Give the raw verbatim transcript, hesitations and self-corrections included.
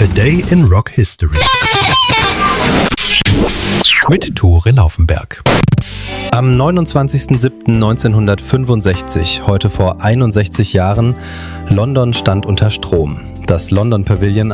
A Day in Rock History mit Tore Laufenberg. Am neunundzwanzigsten siebten neunzehnhundertfünfundsechzig, heute vor einundsechzig Jahren, London stand unter Strom. Das London Pavilion